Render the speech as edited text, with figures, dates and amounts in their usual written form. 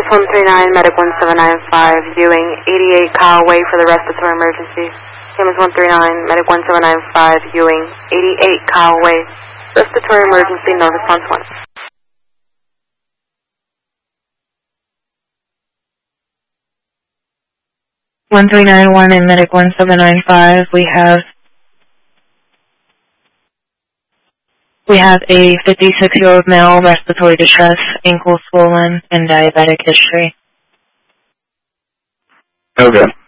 Camus 139, Medic 1795, Ewing, 88 Kyle Way for the respiratory emergency. Camus 139, Medic 1795, Ewing, 88 Kyle Way, respiratory emergency, no response 1. 1391 and Medic 1795, we have a 56-year-old male, respiratory distress, ankle swollen, and diabetic history. Okay.